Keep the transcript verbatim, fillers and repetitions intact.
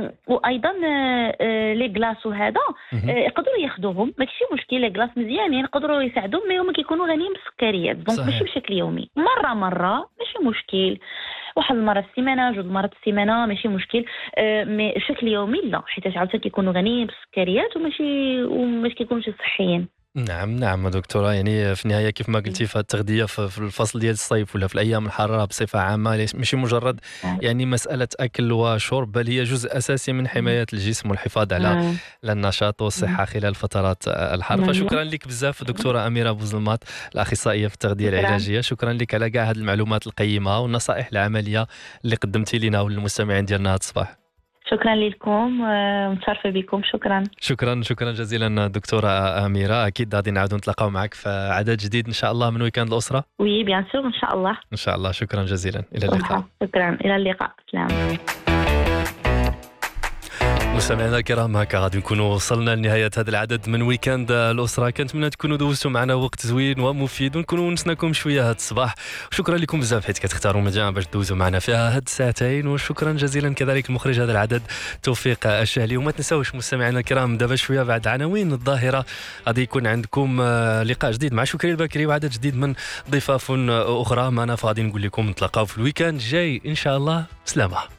وايضا لي كلاص وهذا يقدروا ياخذوهم، ماشي مشكل. لي كلاص مزيانين يقدروا يساعدهم، مي هما كيكونوا غنيين بالسكريات، دونك ماشي بشكل يومي، مره مره ماشي مشكل، واحد المره في السيمانه، جوج مرات في السيمانه ماشي مشكل. مي بشكل يومي لا، حيت عاوتاني كيكونوا غنيين بالسكريات وماشي وماشي كيكونوش صحيين. نعم نعم دكتورة، يعني في النهاية كيف ما قلتي، في التغذية في الفصل ديال الصيف ولا في الأيام الحارة بصفة عامة ماشي مجرد يعني مسألة أكل وشرب، بل هي جزء أساسي من حماية الجسم والحفاظ على النشاط والصحة خلال فترات الحر. فشكرا لك بزاف دكتورة أميرة بوزلمات، الأخصائية في التغذية العلاجية، شكرا لك على كاع هذه المعلومات القيمة والنصائح العملية اللي قدمتي لنا وللمستمعين ديالنا هذا الصباح. شكرا لكم ومتشرفة بكم. شكرا شكرا شكرا جزيلا دكتورة أميرة. أكيد غادي نعاودوا نتلاقاو معك في عدد جديد إن شاء الله من ويكاند الأسرة. وي بيان سور إن شاء الله إن شاء الله. شكرا جزيلا، إلى اللقاء. شكرا، إلى اللقاء. سلام. مستمعينا الكرام، هكا غادي نكونوا وصلنا لنهاية هذا العدد من ويكاند الأسرة. كنتمنى تكونوا دوزتوا معنا وقت زوين ومفيد ونكونوا نسناكم شوية هذا الصباح. شكرا لكم بزاف حيت كتختاروا مجال باش تدوزوا معنا فيها هاد الساعتين، وشكرا جزيلا كذلك المخرج هذا العدد توفيق الشهلي. وما تنساوش مستمعينا الكرام، دابا شوية بعد عناوين الظاهرة غادي يكون عندكم لقاء جديد مع شكري البكري وعدد جديد من ضيفاف أخرى معنا، فغادي نقول لكم نتلاقاو في الويكاند الجاي إن شاء الله. سلامة.